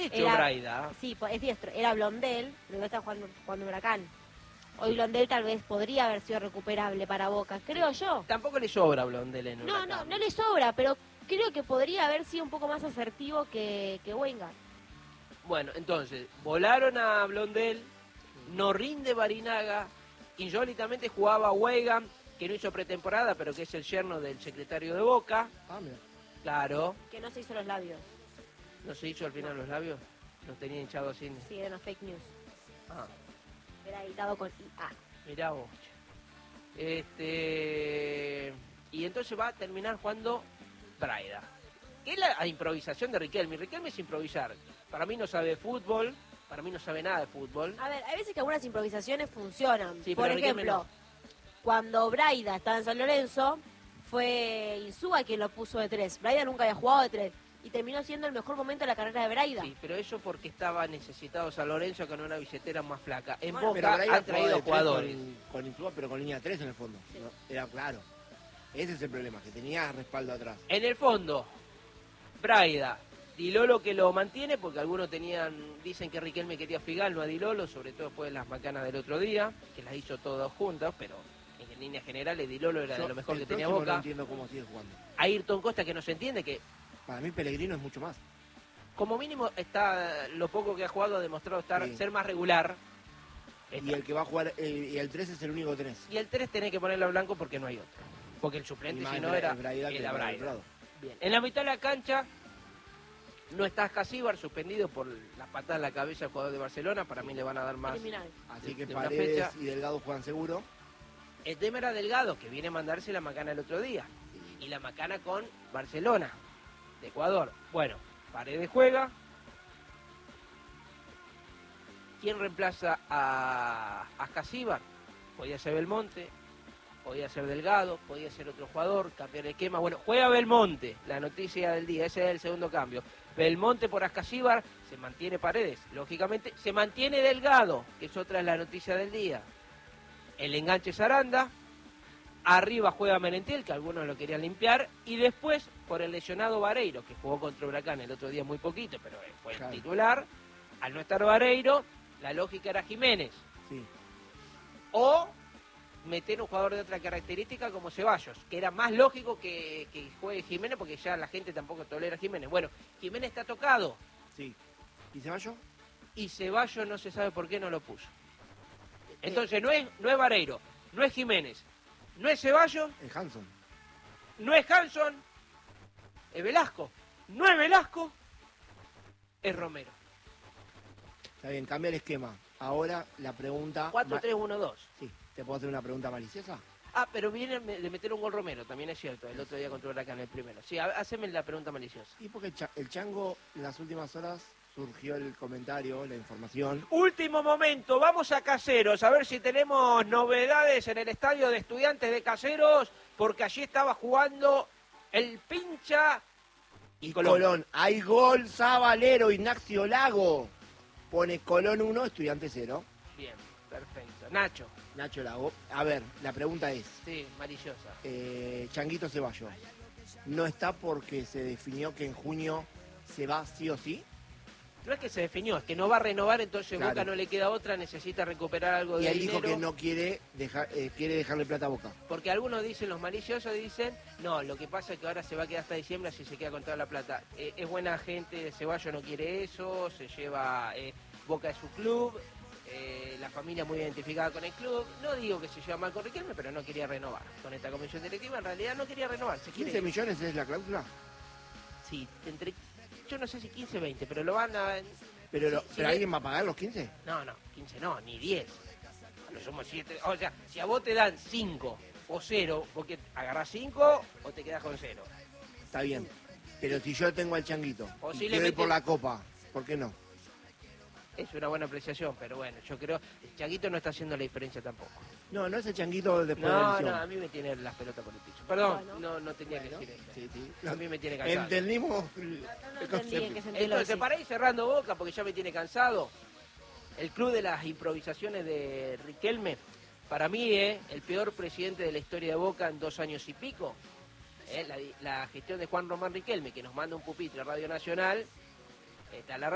Braida. Sí, es diestro. Era Blondel, luego está jugando Huracán. Hoy Blondel tal vez podría haber sido recuperable para Boca, creo yo. Tampoco le sobra Blondel en Huracán. No le sobra, pero creo que podría haber sido un poco más asertivo que Weingart. Bueno, entonces, volaron a Blondel, no rinde Barinaga, insólitamente jugaba Weigand, que no hizo pretemporada, pero que es el yerno del secretario de Boca. Ah, mira. Claro. Que no se hizo los labios. ¿No se hizo al final los labios? Los tenía hinchados así. Sí, eran los fake news. Ah. Era editado con IA. Mirá vos. Y entonces va a terminar jugando Braida. ¿Qué es la improvisación de Riquelme? Riquelme es improvisar. Para mí no sabe de fútbol, para mí no sabe nada de fútbol. A ver, hay veces que algunas improvisaciones funcionan. Sí, por pero Riquelme ejemplo, no. cuando Braida estaba en San Lorenzo, fue Insúa quien lo puso de 3. Braida nunca había jugado de 3. Y terminó siendo el mejor momento de la carrera de Braida. Sí, pero eso porque estaba necesitado San Lorenzo con una billetera más flaca. En Bueno, Boca han traído jugadores. Con Insúa, pero con línea 3 en el fondo. Sí. ¿No? Era claro. Ese es el problema, que tenía respaldo atrás. En el fondo, Braida, Di Lolo que lo mantiene, porque algunos dicen que Riquelme quería Figal, no a Di Lolo, sobre todo después de las macanas del otro día, que las hizo todas juntas, pero en líneas generales Di Lolo era de lo mejor que tenía Boca. No entiendo cómo sigue jugando. Ayrton Costa, que no se entiende, que Para mí Pellegrino es mucho más. como mínimo está, lo poco que ha jugado ha demostrado ser más regular. Y el que va a jugar, y el 3 es el único 3. Y el 3 tenés que ponerlo a blanco porque no hay otro. Porque el suplente, si no, era Braida. Bien. En la mitad de la cancha no está Ascasíbar, suspendido por la patada en la cabeza del jugador de Barcelona. Para mí le van a dar más. Criminal. Así que de una Paredes fecha. y Delgado juegan seguro. El tema era Delgado, que viene a mandarse la macana el otro día. Y la macana con Barcelona, de Ecuador. Bueno, Paredes juega. ¿Quién reemplaza a Ascasíbar? Podía ser Belmonte, podía ser Delgado, podía ser otro jugador, cambiar el esquema. Bueno, juega Belmonte, la noticia del día, ese es el segundo cambio. Belmonte por Ascasíbar, se mantiene Paredes, lógicamente, se mantiene Delgado, que es otra de la noticia del día. El enganche es Aranda, arriba juega Merentiel, que algunos lo querían limpiar, y después por el lesionado Vareiro, que jugó contra Huracán el otro día muy poquito, pero fue el titular. Al no estar Vareiro, la lógica era Jiménez. Sí. O meter un jugador de otra característica como Ceballos, que era más lógico que juegue Jiménez, porque ya la gente tampoco tolera a Jiménez. Bueno, Jiménez está tocado. Sí. ¿Y Ceballos? Y Ceballos no se sabe por qué no lo puso. Entonces no es Vareiro, no es Jiménez, no es Ceballos, Es Hanson. no es Hanson, es Velasco, no es Velasco, es Romero. Está bien, cambia el esquema. Ahora la pregunta... 4-3-1-2. Sí. ¿Te puedo hacer una pregunta maliciosa? Ah, pero viene de meter un gol Romero, también es cierto, el otro día contra Huracán, el primero. Sí, haceme la pregunta maliciosa. Y porque el Chango en las últimas horas surgió el comentario, la información. Último momento, vamos a Caseros, a ver si tenemos novedades en el estadio de Estudiantes de Caseros, porque allí estaba jugando el Pincha y Colón. Hay gol, Zabalero, Ignacio Lago. Pone Colón 1, Estudiante 0. Bien, perfecto. Nacho. Nacho Lago. A ver, la pregunta es, Sí, maliciosa. Changuito Ceballos, ¿no está porque se definió que en junio se va sí o sí? No es que se definió, es que no va a renovar, entonces Claro. Boca no le queda otra, necesita recuperar algo Y de él dinero. dijo que no quiere quiere dejarle plata a Boca. Porque algunos dicen, los maliciosos dicen, no, lo que pasa es que ahora se va a quedar hasta diciembre si se queda con toda la plata. Es buena gente, Ceballos no quiere eso, se lleva Boca de su club, la familia muy identificada con el club. No digo que se lleva mal con Riquelme, pero no quería renovar. Con esta comisión directiva en realidad no quería renovar. Se quiere... 15 millones es la cláusula. Sí, yo no sé si 15 20, pero lo van a... Pero, Sí, ¿pero alguien va a pagar los 15? No, 15 no, ni 10. A lo sumo 7. O sea, si a vos te dan 5 o 0, vos que agarrás 5 o te quedás con 0. Está bien. Pero si yo tengo al Changuito y Posiblemente- quiero ir por la Copa, ¿por qué no? Es una buena apreciación, pero bueno, yo creo el Changuito no está haciendo la diferencia tampoco. No, no es el Changuito después de la No, lesión. a mí me tiene las pelotas por el piso. Perdón, Bueno. no tenía Bueno, que decir eso. sí, sí. A mí me tiene cansado. Entendimos No el entendí concepto. en qué sentido Entonces, lo para ir cerrando Boca, porque ya me tiene cansado, el club de las improvisaciones de Riquelme, para mí es el peor presidente de la historia de Boca en 2 años y pico. La gestión de Juan Román Riquelme, que nos manda un pupitre a Radio Nacional, está la